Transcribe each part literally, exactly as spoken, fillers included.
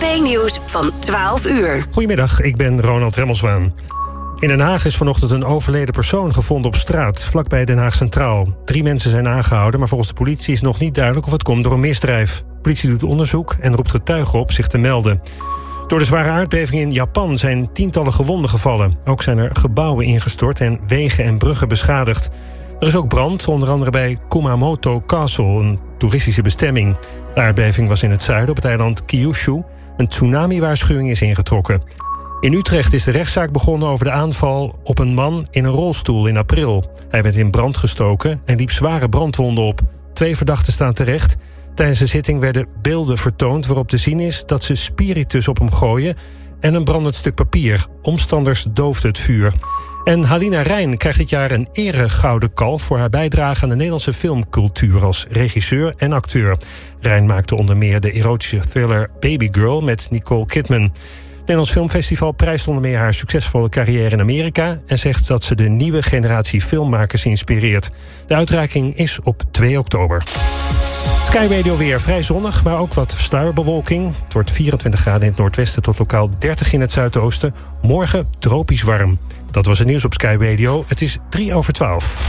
B-nieuws van twaalf uur. Goedemiddag, ik ben Ronald Remmelswaan. In Den Haag is vanochtend een overleden persoon gevonden op straat, vlakbij Den Haag Centraal. Drie mensen zijn aangehouden, maar volgens de politie is nog niet duidelijk of het komt door een misdrijf. De politie doet onderzoek en roept getuigen op zich te melden. Door de zware aardbeving in Japan zijn tientallen gewonden gevallen. Ook zijn er gebouwen ingestort en wegen en bruggen beschadigd. Er is ook brand, onder andere bij Kumamoto Castle, een toeristische bestemming. De aardbeving was in het zuiden op het eiland Kyushu. Een tsunami-waarschuwing is ingetrokken. In Utrecht is de rechtszaak begonnen over de aanval op een man in een rolstoel in april. Hij werd in brand gestoken en liep zware brandwonden op. Twee verdachten staan terecht. Tijdens de zitting werden beelden vertoond waarop te zien is dat ze spiritus op hem gooien en een brandend stuk papier. Omstanders doofden het vuur. En Halina Reijn krijgt dit jaar een eregouden kalf voor haar bijdrage aan de Nederlandse filmcultuur als regisseur en acteur. Reijn maakte onder meer de erotische thriller Baby Girl met Nicole Kidman. Het Nederlands Filmfestival prijst onder meer haar succesvolle carrière in Amerika en zegt dat ze de nieuwe generatie filmmakers inspireert. De uitreiking is op twee oktober. Sky Radio weer vrij zonnig, maar ook wat sluierbewolking. Het wordt vierentwintig graden in het noordwesten tot lokaal dertig in het zuidoosten. Morgen tropisch warm. Dat was het nieuws op Sky Radio. Het is drie over twaalf.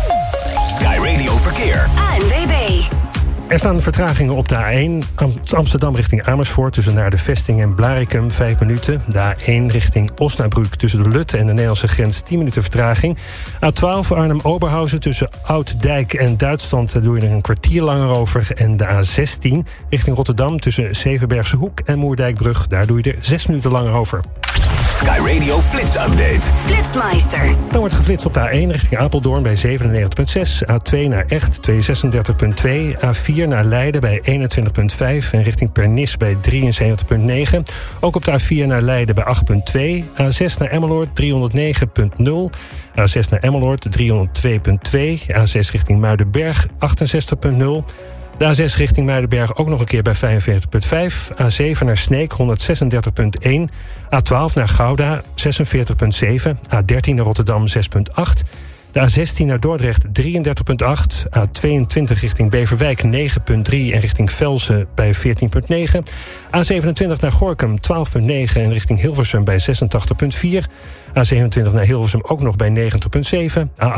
Sky Radio Verkeer. A N W B. Er staan vertragingen op de A één Amsterdam richting Amersfoort tussen naar de Vesting en Blaricum vijf minuten. De A één richting Osnabrück tussen de Lutte en de Nederlandse grens tien minuten vertraging. A twaalf Arnhem-Oberhausen tussen Ouddijk en Duitsland daar doe je er een kwartier langer over. En de A zestien richting Rotterdam tussen Zevenbergse Hoek en Moerdijkbrug, daar doe je er zes minuten langer over. Sky Radio Flits Update. Flitsmeister. Dan wordt geflitst op de A één richting Apeldoorn bij zevenennegentig komma zes. A twee naar Echt tweehonderdzesendertig komma twee. A vier naar Leiden bij eenentwintig komma vijf. En richting Pernis bij drieënzeventig komma negen. Ook op de A vier naar Leiden bij acht komma twee. A zes naar Emmeloord driehonderdnegen komma nul. A zes naar Emmeloord driehonderdtwee komma twee. A zes richting Muidenberg achtenzestig komma nul. De A zes richting Muidenberg ook nog een keer bij vijfenveertig komma vijf. A zeven naar Sneek honderdzesendertig komma één. A twaalf naar Gouda zesenveertig komma zeven. A dertien naar Rotterdam zes komma acht. De A zestien naar Dordrecht drieëndertig komma acht. A tweeëntwintig richting Beverwijk negen komma drie. En richting Velsen bij veertien komma negen. A zevenentwintig naar Gorinchem twaalf komma negen. En richting Hilversum bij zesentachtig komma vier. A zevenentwintig naar Hilversum ook nog bij negentig komma zeven. A